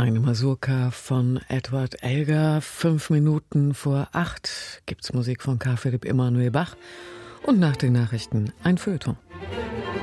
Eine Mazurka von Edward Elgar. 7:05 gibt's Musik von Karl Philipp Emanuel Bach. Und nach den Nachrichten ein Feuilleton.